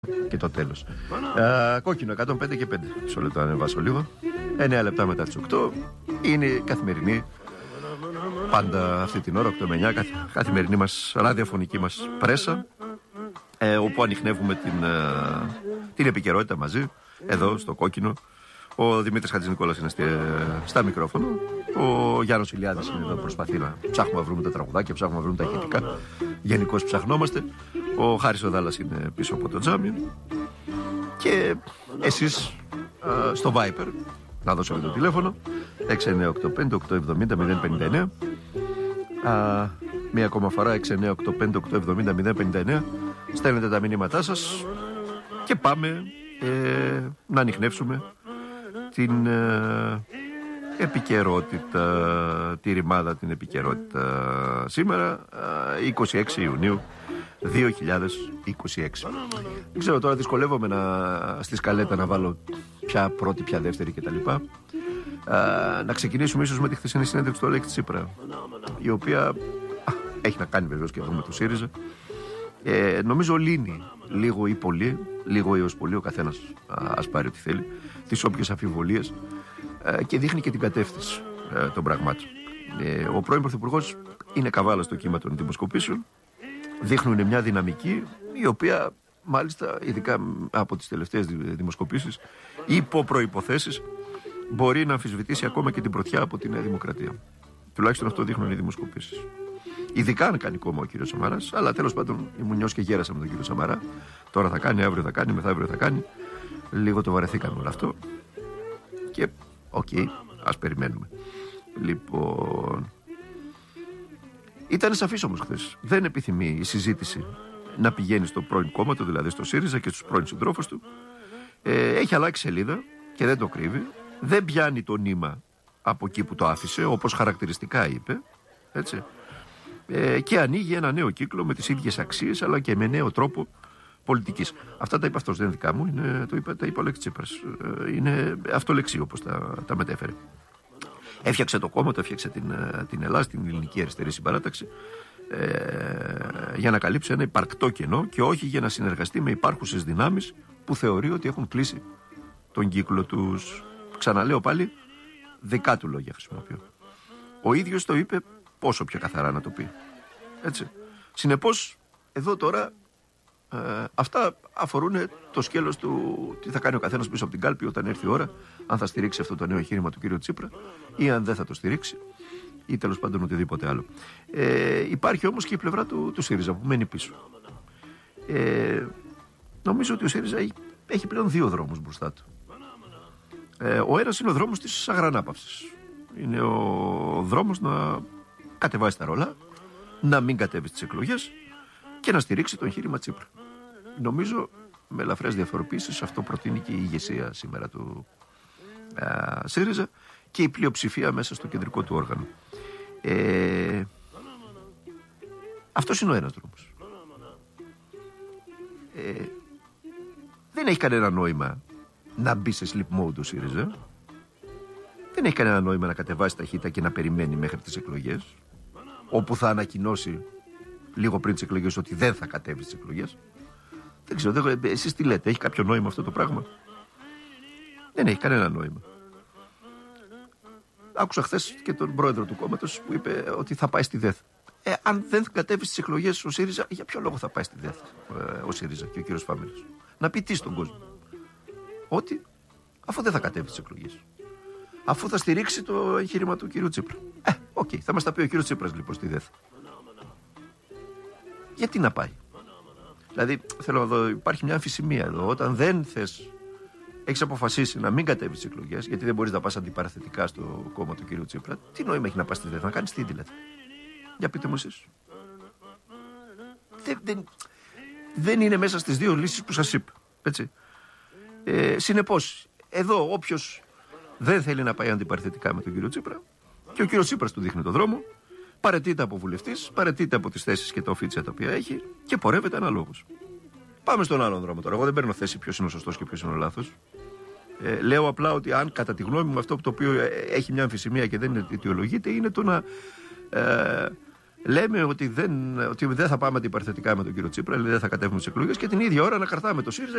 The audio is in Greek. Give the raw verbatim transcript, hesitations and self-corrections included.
Και το τέλος. Uh, κόκκινο εκατόν πέντε και πέντε. Μισό λεπτό να ανεβάσω λίγο. εννέα λεπτά μετά τις οκτώ. Είναι η καθημερινή, πάντα αυτή την ώρα, οκτώ με εννιά, καθ, καθημερινή μας ραδιοφωνική μας πρέσα, ε, όπου ανιχνεύουμε την, ε, την επικαιρότητα μαζί, εδώ στο κόκκινο. Ο Δημήτρης Χατζηνικόλας είναι στη, στα μικρόφωνα. Ο Γιάννος Ηλιάδης είναι εδώ, προσπαθεί να ψάχνουμε να βρούμε τα τραγουδάκια, ψάχνουμε να βρούμε τα ηχητικά. Γενικώς ψαχνόμαστε. Ο Χάρης ο Δάλλας είναι πίσω από το τζάμι. Και εσείς α, στο Viper, να δώσω το τηλέφωνο, έξι εννιά οκτώ πέντε οκτώ εβδομήντα μηδέν πενήντα εννέα. Α, μία ακόμα φορά, έξι εννιά οκτώ πέντε οκτώ εβδομήντα μηδέν πενήντα εννέα. Στέλνετε τα μηνύματά σας και πάμε ε, να ανιχνεύσουμε την ε, επικαιρότητα, τη ρημάδα την επικαιρότητα σήμερα, ε, είκοσι έξι Ιουνίου δύο χιλιάδες είκοσι έξι. Δεν ξέρω, τώρα δυσκολεύομαι να, στη σκαλέτα να βάλω ποια πρώτη, ποια δεύτερη κτλ. Ε, να ξεκινήσουμε ίσως με τη χθεσινή συνέντευξη του Αλέξη Τσίπρα, η οποία α, έχει να κάνει βεβαίως και εδώ με το ΣΥΡΙΖΑ. Ε, νομίζω λύνει λίγο ή πολύ, λίγο ή ως πολύ, ο καθένας α, ας πάρει ό,τι θέλει, τις όποιες αμφιβολίες, ε, και δείχνει και την κατεύθυνση ε, των πραγμάτων. Ε, ο πρώην Πρωθυπουργός είναι καβάλα στο κύμα των δημοσκοπήσεων. Δείχνουν μια δυναμική η οποία μάλιστα ειδικά από τις τελευταίες δημοσκοπήσεις υπό προϋποθέσεις μπορεί να αμφισβητήσει ακόμα και την πρωτιά από τη Νέα Δημοκρατία. Τουλάχιστον αυτό δείχνουν οι δημοσκοπήσεις. Ειδικά αν κάνει κόμμα ο κύριος Σαμαράς, αλλά τέλος πάντων ήμουν νιός και γέρασα με τον κύριο Σαμαρά. Τώρα θα κάνει, αύριο θα κάνει, μεθαύριο θα κάνει. Λίγο το βαρεθήκαμε όλο αυτό. Και οκ, okay, ας περιμένουμε. Λοιπόν, ήταν σαφής όμως χθες. Δεν επιθυμεί η συζήτηση να πηγαίνει στο πρώην κόμμα του, δηλαδή στο ΣΥΡΙΖΑ και στους πρώην συντρόφους του. Ε, έχει αλλάξει σελίδα και δεν το κρύβει. Δεν πιάνει το νήμα από εκεί που το άφησε, όπως χαρακτηριστικά είπε. Έτσι. Ε, και ανοίγει ένα νέο κύκλο με τις ίδιες αξίες αλλά και με νέο τρόπο πολιτικής. Αυτά τα είπε αυτός, δεν είναι δικά μου, είναι, το είπε, τα είπε ο Αλέξης Τσίπρας. Ε, είναι αυτολεξί όπως τα, τα μετέφερε. Έφτιαξε το κόμμα, το έφτιαξε την, την Ελλάδα, την Ελληνική Αριστερή Συμπαράταξη, ε, για να καλύψει ένα υπαρκτό κενό και όχι για να συνεργαστεί με υπάρχουσες δυνάμεις που θεωρεί ότι έχουν κλείσει τον κύκλο τους. Ξαναλέω πάλι, δικά του λόγια χρησιμοποιώ. Ο ίδιος το είπε πόσο πιο καθαρά να το πει. Έτσι. Συνεπώς, εδώ τώρα ε, αυτά αφορούν το σκέλος του τι θα κάνει ο καθένας πίσω από την κάλπη όταν έρθει η ώρα, αν θα στηρίξει αυτό το νέο εγχείρημα του κ. Τσίπρα ή αν δεν θα το στηρίξει ή τέλος πάντων οτιδήποτε άλλο. Ε, υπάρχει όμως και η πλευρά του, του ΣΥΡΙΖΑ που μένει πίσω. Ε, νομίζω ότι ο ΣΥΡΙΖΑ έχει, έχει πλέον δύο δρόμους μπροστά του. Ε, ο ένας είναι ο δρόμος της αγρανάπαυσης. Είναι ο δρόμος να κατεβάσει τα ρόλα, να μην κατέβει στις εκλογές και να στηρίξει το εγχείρημα Τσίπρα. Νομίζω με ελαφρές διαφοροποίησεις αυτό προτείνει και η ηγεσία σήμερα του α, ΣΥΡΙΖΑ και η πλειοψηφία μέσα στο κεντρικό του όργανο. Ε, αυτός είναι ο ένας δρόμος. Ε, δεν έχει κανένα νόημα να μπει σε sleep mode ο ΣΥΡΙΖΑ. Δεν έχει κανένα νόημα να κατεβάσει ταχύτητα και να περιμένει μέχρι τις εκλογές, όπου θα ανακοινώσει λίγο πριν τις εκλογές ότι δεν θα κατέβει στις εκλογές. Δεν ξέρω, δεν, εσείς τι λέτε, έχει κάποιο νόημα αυτό το πράγμα? Δεν έχει κανένα νόημα. Άκουσα χθες και τον πρόεδρο του κόμματος που είπε ότι θα πάει στη ΔΕΘ. Ε, αν δεν κατέβει στις εκλογές ο ΣΥΡΙΖΑ, για ποιο λόγο θα πάει στη ΔΕΘ ε, ο ΣΥΡΙΖΑ και ο κύριος Φάμελος? Να πει τι στον κόσμο? Ότι αφού δεν θα κατέβει στις εκλογές, αφού θα στηρίξει το εγχείρημα του κύριου Τσίπρα. Ε, οκ, okay, θα μας τα πει ο κύριος Τσίπρας λοιπόν στη ΔΕΘ. Γιατί να πάει? Δηλαδή, θέλω να δω, υπάρχει μια αμφισημία εδώ. Όταν δεν θες, έχεις αποφασίσει να μην κατέβεις στις εκλογές, γιατί δεν μπορείς να πας αντιπαραθετικά στο κόμμα του κύριου Τσίπρα, τι νόημα έχει να πας στη ΔΕΘ, να κάνεις τι δηλαδή? Για πείτε μου εσείς. Δεν, δεν, δεν είναι μέσα στις δύο λύσεις που σας είπα. Έτσι. Ε, συνεπώς, εδώ όποιος δεν θέλει να πάει αντιπαραθετικά με τον κύριο Τσίπρα και ο κύριος Τσίπρας του δείχνει τον δρόμο, παραιτείται από βουλευτής, παραιτείται από τις θέσεις και τα οφίτσια τα οποία έχει και πορεύεται αναλόγως. Πάμε στον άλλον δρόμο τώρα. Εγώ δεν παίρνω θέση ποιος είναι ο σωστός και ποιος είναι ο λάθος. Ε, λέω απλά ότι αν κατά τη γνώμη μου αυτό το οποίο έχει μια αμφισημία και δεν αιτιολογείται είναι το να ε, λέμε ότι δεν, ότι δεν θα πάμε αντιπαρθετικά με τον κύριο Τσίπρα, δηλαδή δεν θα κατέβουμε στις εκλογές και την ίδια ώρα να καρτάμε το ΣΥΡΙΖΑ